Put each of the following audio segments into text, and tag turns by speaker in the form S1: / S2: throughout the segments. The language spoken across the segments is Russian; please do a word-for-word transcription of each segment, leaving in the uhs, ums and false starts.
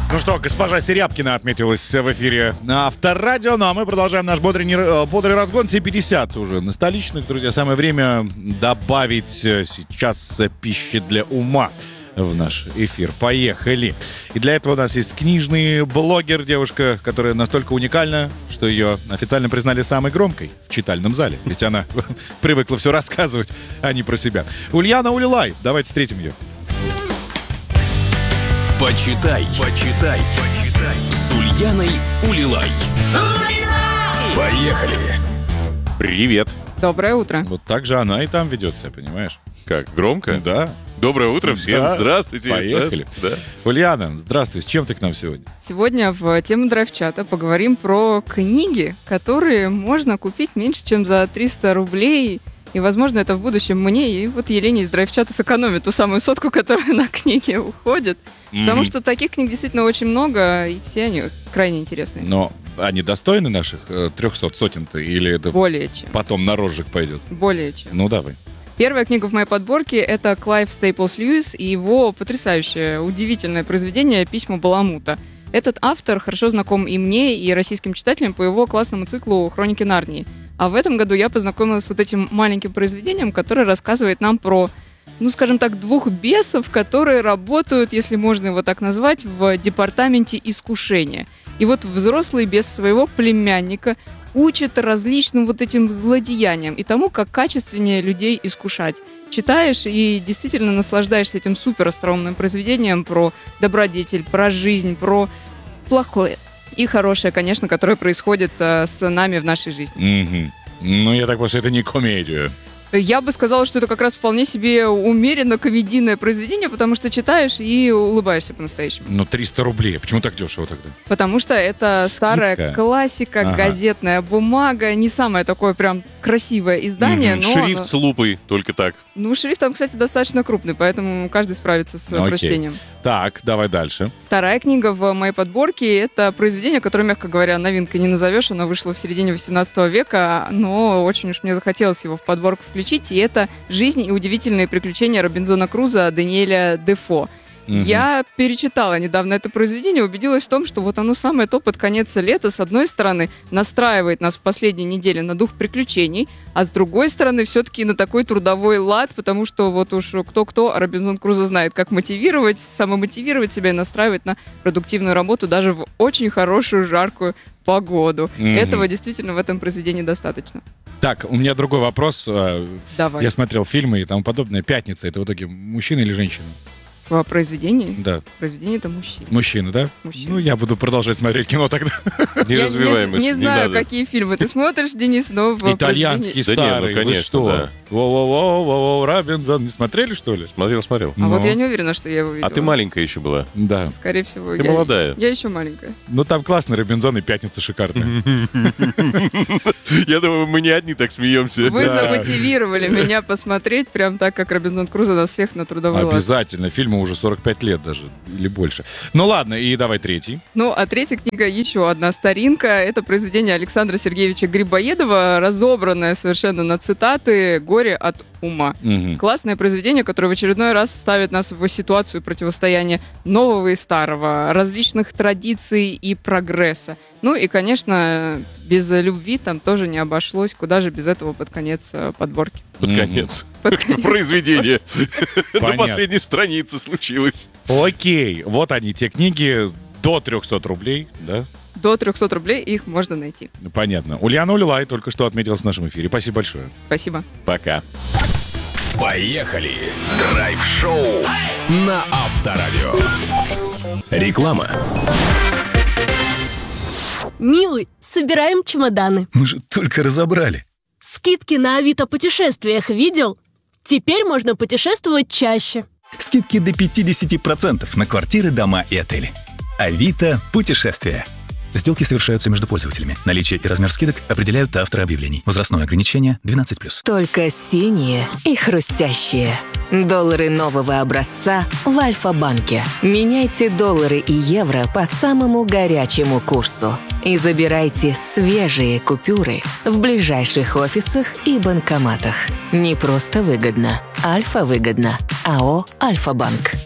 S1: Ну что, госпожа Серябкина отметилась в эфире на Авторадио, ну а мы продолжаем наш бодрый, бодрый разгон. семь пятьдесят уже на столичных, друзья. Самое время добавить сейчас пищи для ума в наш эфир. Поехали. И для этого у нас есть книжный блогер, девушка, которая настолько уникальна, что ее официально признали самой громкой в читальном зале. Ведь она привыкла все рассказывать, а не про себя. Ульяна Улилай. Давайте встретим ее.
S2: Почитай, почитай, почитай с Ульяной Улилай. Поехали.
S1: Привет.
S3: Доброе утро.
S1: Вот так же она и там ведет себя, понимаешь?
S4: Как, громко?
S1: Да.
S4: Доброе утро всем,
S1: Да.
S4: здравствуйте.
S1: Поехали.
S4: Да.
S1: Ульяна, здравствуй. С чем ты к нам сегодня?
S3: Сегодня в тему драйв-чата поговорим про книги, которые можно купить меньше, чем за триста рублей. И, возможно, это в будущем мне и вот Елене из драйв-чата сэкономит ту самую сотку, которая на книги уходит. Mm-hmm. Потому что таких книг действительно очень много, и все они крайне интересные.
S1: Но они достойны наших э, трехсот сотен-то? Или это
S3: Более чем.
S1: потом на розжиг пойдет?
S3: Более чем.
S1: Ну, давай.
S3: Первая книга в моей подборке — это Клайв Стейплс Льюис и его потрясающее, удивительное произведение «Письма Баламута». Этот автор хорошо знаком и мне, и российским читателям по его классному циклу «Хроники Нарнии». А в этом году я познакомилась с вот этим маленьким произведением, которое рассказывает нам про, ну, скажем так, двух бесов, которые работают, если можно его так назвать, в департаменте искушения. И вот взрослый бес своего племянника учит различным вот этим злодеяниям и тому, как качественнее людей искушать. Читаешь и действительно наслаждаешься этим супер остроумным произведением про добродетель, про жизнь, про плохое и хорошее, конечно, которое происходит э, с нами в нашей жизни.
S1: Угу. Ну, я так понимаю, что это не комедия.
S3: Я бы сказала, что это как раз вполне себе умеренно комедийное произведение, потому что читаешь и улыбаешься по-настоящему.
S1: Ну, триста рублей. Почему так дешево тогда?
S3: Потому что это
S1: Скидка.
S3: Старая классика,
S1: Ага.
S3: газетная бумага, не самое такое прям красивое издание,
S1: Мгм.
S3: но...
S4: Шрифт
S3: оно-
S4: с лупой, только так.
S3: Ну, шрифт там, кстати, достаточно крупный, поэтому каждый справится с
S1: Окей.
S3: прочтением.
S1: Так, давай дальше.
S3: Вторая книга в моей подборке — это произведение, которое, мягко говоря, новинкой не назовешь. Оно вышло в середине восемнадцатого века, но очень уж мне захотелось его в подборку включить. И это «Жизнь и удивительные приключения Робинзона Круза» Даниэля Дефо.
S1: Мгм.
S3: Я перечитала недавно это произведение, убедилась в том, что вот оно самое то под конец лета, с одной стороны, настраивает нас в последние недели на дух приключений, а с другой стороны, все-таки на такой трудовой лад, потому что вот уж кто-кто, а Робинзон Крузо знает, как мотивировать, самомотивировать себя и настраивать на продуктивную работу даже в очень хорошую, жаркую погоду.
S1: Мгм.
S3: Этого действительно в этом произведении достаточно.
S1: Так, у меня другой вопрос. Э,
S3: Давай.
S1: Я смотрел фильмы и тому подобное. «Пятница» — это в итоге мужчина или женщина?
S3: В произведении?
S1: Да,
S3: Произведение — это мужчина.
S1: мужчина, да?
S3: Мужчина.
S1: Ну, я буду продолжать смотреть кино тогда.
S4: Не
S3: Я
S4: развивай
S3: не,
S4: мысль,
S3: не знаю,
S4: надо.
S3: какие фильмы ты смотришь, Денис, но в
S1: Итальянский
S4: Да не, ну,
S1: старый. Вы
S4: конечно,
S1: что?
S4: да.
S1: Воу-воу-воу, Робинзон. Не смотрели, что ли?
S4: Смотрел, смотрел.
S3: А вот
S1: Ну.
S3: я не уверена, что я его видела.
S4: А ты маленькая еще была.
S1: Да.
S3: Скорее всего.
S4: Ты
S3: я,
S4: молодая.
S3: Я еще маленькая.
S1: Ну, там классный Робинзон и «Пятница» шикарная.
S4: Я думаю, мы не одни так смеемся.
S3: Вы
S1: Да.
S3: замотивировали меня посмотреть прям так, как Робинзон Крузо нас всех на трудовой лад.
S1: Обязательно. Фильму уже сорок пять лет даже, или больше. Ну, ладно, и давай третий.
S3: Ну, а третья книга еще одна старинка. Это произведение Александра Сергеевича Грибоедова, разобранное совершенно на цитаты «Горе от ума».
S1: Мгм.
S3: Классное произведение, которое в очередной раз ставит нас в ситуацию противостояния нового и старого, различных традиций и прогресса. Ну и, конечно, без любви там тоже не обошлось. Куда же без этого под конец э, подборки?
S4: Под
S1: Мгм.
S4: конец.
S3: Под конец.
S4: Произведение. На
S1: Понятно.
S4: последней странице случилось.
S1: Окей, вот они, те книги до трехсот рублей, да?
S3: До трехсот рублей их можно найти.
S1: Ну, понятно. Ульяна Улилай только что отметилась в нашем эфире. Спасибо большое.
S3: Спасибо.
S4: Пока.
S2: Поехали. Драйв-шоу на Авторадио. Реклама.
S5: Милый, собираем чемоданы.
S6: Мы же только разобрали.
S5: Скидки на Авито путешествиях видел? Теперь можно путешествовать чаще.
S6: Скидки до пятьдесят процентов на квартиры, дома и отели. Авито путешествия. Сделки совершаются между пользователями. Наличие и размер скидок определяют авторы объявлений. Возрастное ограничение двенадцать плюс.
S7: Только синие и хрустящие. Доллары нового образца в Альфа-банке. Меняйте доллары и евро по самому горячему курсу. И забирайте свежие купюры в ближайших офисах и банкоматах. Не просто выгодно. Альфа-выгодно. АО «Альфа-банк».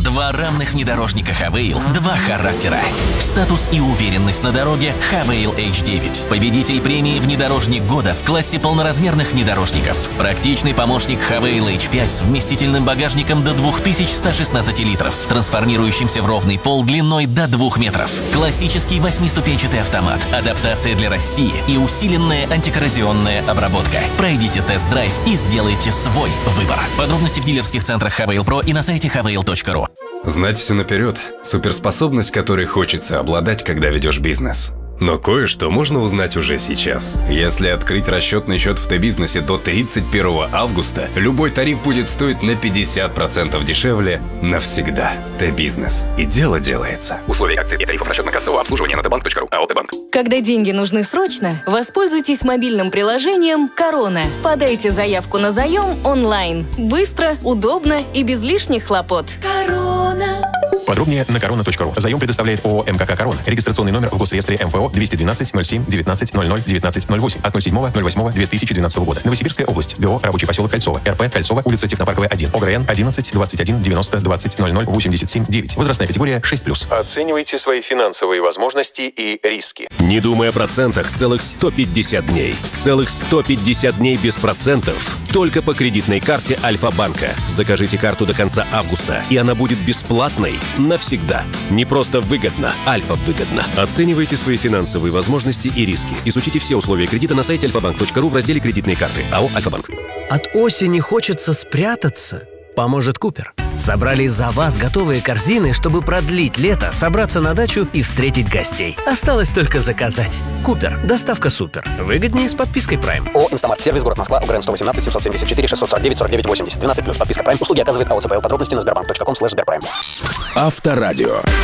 S8: Два равных внедорожника Хавейл, два характера. Статус и уверенность на дороге Хавейл эйч девять. Победитель премии «Внедорожник года» в классе полноразмерных внедорожников. Практичный помощник Хавейл эйч пять с вместительным багажником до две тысячи сто шестнадцать литров, трансформирующимся в ровный пол длиной до двух метров. Классический восьмиступенчатый автомат, адаптация для России и усиленная антикоррозионная обработка. Пройдите тест-драйв и сделайте свой выбор. Подробности в дилерских центрах Хавейл Про и на сайте хавейл точка ру.
S9: Знать все наперед – суперспособность, которой хочется обладать, когда ведешь бизнес. Но кое-что можно узнать уже сейчас. Если открыть расчетный счет в Т-бизнесе до тридцать первого августа, любой тариф будет стоить на пятьдесят процентов дешевле навсегда. Т-бизнес. И дело делается.
S6: Условия акций и тарифов расчетно-кассового обслуживания на тэ банк точка ру. АО «Т-банк».
S7: Когда деньги нужны срочно, воспользуйтесь мобильным приложением «Корона». Подайте заявку на заем онлайн. Быстро, удобно и без лишних хлопот. Корона.
S10: Подробнее на корона точка ру. Заем предоставляет ООО «МКК Корона». Регистрационный номер в госреестре эм эф о двести двенадцать ноль семь девятнадцать ноль ноль девятнадцать ноль восемь от ноль седьмого ноль восьмого две тысячи двенадцатого года. Новосибирская область. ГО «Рабочий поселок Кольцово». РП Кольцово, улица Технопарковая, один. ОГРН одиннадцать двадцать один девяносто двадцать ноль ноль восемьдесят семь девять. Возрастная категория шесть плюс.
S11: Оценивайте свои финансовые возможности и риски.
S2: Не думай о процентах целых сто пятьдесят дней. Целых сто пятьдесят дней без процентов. Только по кредитной карте Альфа-банка. Закажите карту до конца августа, и она будет бесплатной навсегда. Не просто выгодно, Альфа выгодно. Оценивайте свои финансовые возможности и риски. Изучите все условия кредита на сайте альфа банк точка ру в разделе «Кредитные карты». АО «Альфа-банк».
S12: От осени хочется спрятаться. Поможет Купер. Собрали за вас готовые корзины, чтобы продлить лето, собраться на дачу и встретить гостей. Осталось только заказать. Купер. Доставка супер. Выгоднее с подпиской Prime.
S13: ООО «Инстамарт Сервис», город Москва, УГРН сто восемнадцать семьсот семьдесят четыре шестьсот сорок девять сорок девять восемьдесят. двенадцать плюс. Подписка Prime. Услуги оказывает АО ЦПЛ. Подробности на сбербанк точка ком слэш сберпрайм.
S2: Авторадио.